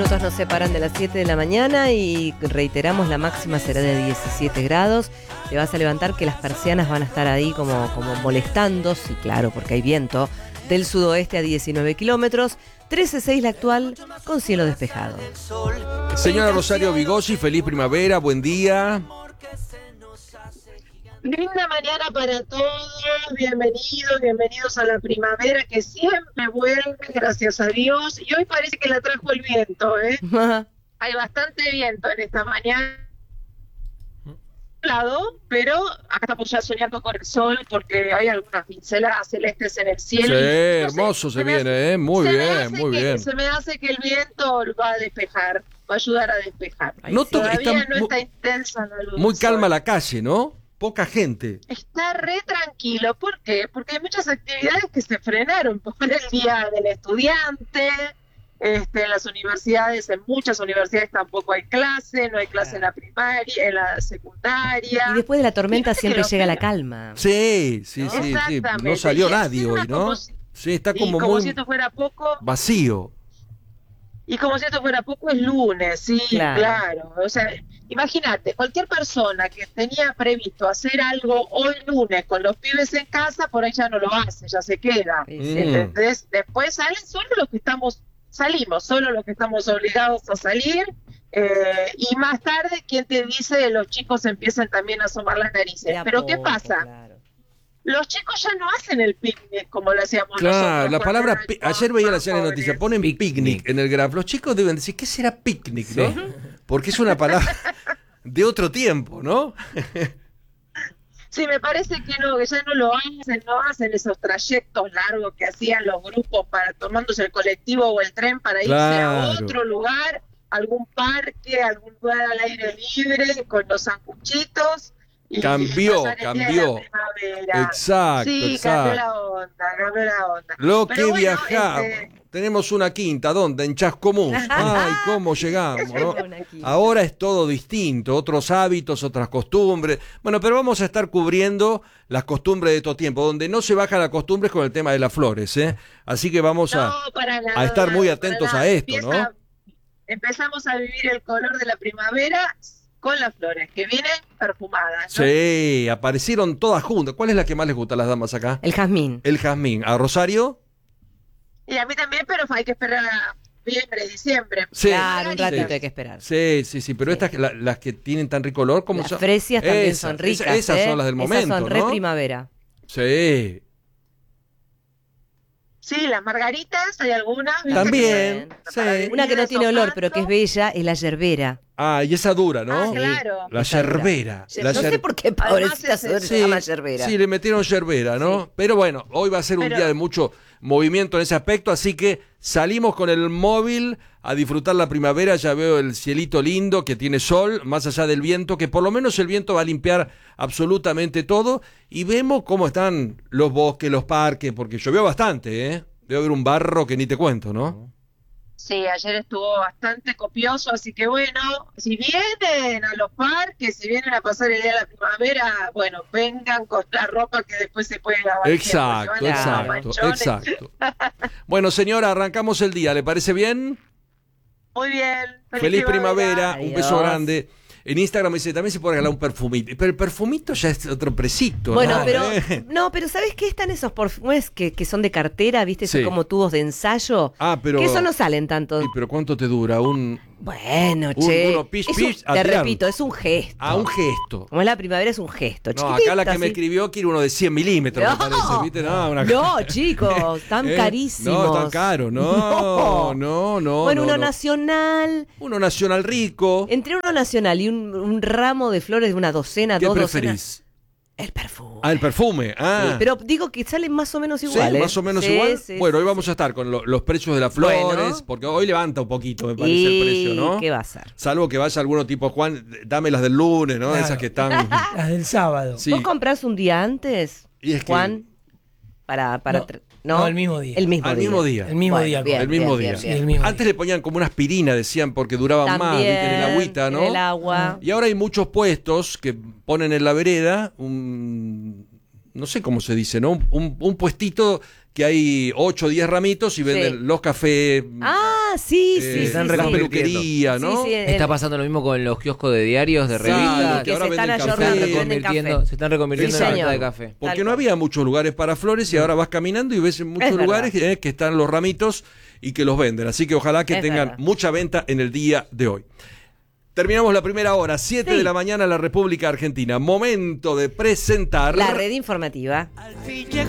Minutos nos separan de las 7 de la mañana y reiteramos, la máxima será de 17 grados. Te vas a levantar que las persianas van a estar ahí como molestando, sí, claro, porque hay viento, del sudoeste a 19 kilómetros. 13.6 la actual, con cielo despejado. Señora Rosario Vigosi, feliz primavera, buen día. Linda mañana para todos, bienvenidos a la primavera que siempre vuelve, gracias a Dios. Y hoy parece que la trajo el viento, ¿eh? Hay bastante viento en esta mañana, pero acá estamos ya soñando con el sol porque hay algunas pinceladas celestes en el cielo. Sí, hermoso se viene, muy bien. Se me hace que el viento va a despejar, va a ayudar a despejar. Todavía no está intensa la luz. Muy calma la calle, ¿no? Poca gente. Está re tranquilo. ¿Por qué? Porque hay muchas actividades que se frenaron por el Día del Estudiante. En las universidades, en muchas universidades tampoco hay clase, no hay clase en la primaria, en la secundaria. Y después de la tormenta siempre llega la calma. Sí. No salió nadie hoy, ¿no? Sí, está como muy si esto fuera poco, vacío. Y como si esto fuera poco, es lunes, sí, claro. O sea, imagínate, cualquier persona que tenía previsto hacer algo hoy lunes con los pibes en casa, por ahí ya no lo hace, ya se queda. ¿Entendés? Después salen solo los que salimos solo los que estamos obligados a salir. Y más tarde, ¿quién te dice? Los chicos empiezan también a asomar las narices. Pero ¿qué pasa? Claro. Los chicos ya no hacen el picnic como lo hacíamos nosotros. Claro, la palabra, ayer veía la serie de noticias, ponen picnic en el grafo. Los chicos deben decir, ¿qué será picnic, no? Porque es una palabra de otro tiempo, ¿no? Sí, me parece que no, que ya no hacen esos trayectos largos que hacían los grupos para tomándose el colectivo o el tren para irse a otro lugar, algún parque, algún lugar al aire libre, con los sanguchitos. Cambió. Exacto. Cambió la onda. Lo que viajamos. Tenemos una quinta, ¿dónde? En Chascomús. Ay, cómo llegamos, ¿no? Ahora es todo distinto, otros hábitos, otras costumbres. Bueno, pero vamos a estar cubriendo las costumbres de todo tiempo. Donde no se baja la costumbre es con el tema de las flores, ¿eh? Así que vamos a estar muy atentos a esto, ¿no? Empezamos a vivir el color de la primavera con las flores, que vienen perfumadas, ¿no? Sí, aparecieron todas juntas. ¿Cuál es la que más les gusta a las damas acá? El jazmín. El jazmín. ¿A Rosario? Y a mí también, pero hay que esperar a noviembre, diciembre. Sí. Claro, un ratito hay que esperar. Sí, pero estas, las que tienen tan rico olor, como las fresias también son ricas. Esas son las del momento, esas son re primavera. Sí. Sí, las margaritas, hay algunas. También, sí. Una que no tiene olor, pero que es bella, es la yerbera. Ah, y esa dura, ¿no? Ah, claro. La yerbera. No sé por qué pobrecita se llama yerbera. Sí, le metieron yerbera, ¿no? Sí. Pero bueno, hoy va a ser un día de mucho movimiento en ese aspecto, así que salimos con el móvil a disfrutar la primavera. Ya veo el cielito lindo que tiene sol, más allá del viento, que por lo menos el viento va a limpiar absolutamente todo, y vemos cómo están los bosques, los parques, porque llovió bastante, ¿eh? Debe haber un barro que ni te cuento, ¿no? Sí, ayer estuvo bastante copioso, así que bueno, si vienen a los parques, si vienen a pasar el día de la primavera, bueno, vengan con la ropa que después se puede lavar. Exacto. Bueno, señora, arrancamos el día, ¿le parece bien? Muy bien. Feliz primavera. Adiós. Un beso grande. En Instagram dice, también se puede regalar un perfumito. Pero el perfumito ya es otro precito. Bueno, ¿no? pero ¿sabes qué? Están esos perfumes que son de cartera, ¿viste? Son como tubos de ensayo. Pero que eso no salen tanto. Sí, pero ¿cuánto te dura? Bueno, che. Te repito, es un gesto. Un gesto. Como es la primavera, es un gesto. No, acá la que me escribió quiere uno de 100 milímetros, me parece. ¿Viste? No, chicos, tan carísimos. No, tan caro. No. Bueno, uno nacional. Uno nacional rico. Entre uno nacional y un ramo de flores de una docena, dos docenas. ¿Qué preferís? El perfume. El perfume. Sí, pero digo que salen más o menos igual. Sí, más o menos igual. Sí, bueno, hoy vamos a estar con los precios de las flores, porque hoy levanta un poquito, me parece, el precio, ¿no? ¿Qué va a ser? Salvo que vaya alguno tipo, Juan, dame las del lunes, ¿no? Claro. Esas que están... Las del sábado. Sí. ¿Vos comprás un día antes, Y es que... Juan? No, el mismo día. El mismo día. El mismo día. El mismo día. Sí, el mismo Antes día. le ponían como una aspirina, decían, porque duraban más, ¿viste? En el agüita, ¿no? En el agua. Y ahora hay muchos puestos que ponen en la vereda no sé cómo se dice, ¿no? Un puestito que hay 8 o 10 ramitos y venden los cafés. sí, la peluquería, ¿no? Sí, está pasando lo mismo con los kioscos de diarios, de revistas. Que ahora se están venden reconvirtiendo, se están reconvirtiendo en venta de café. Porque no había muchos lugares para flores y ahora vas caminando y ves en muchos lugares que están los ramitos y que los venden. Así que ojalá que tengan mucha venta en el día de hoy. Terminamos la primera hora, 7 de la mañana, la República Argentina. Momento de presentar la red informativa. Al fin llegó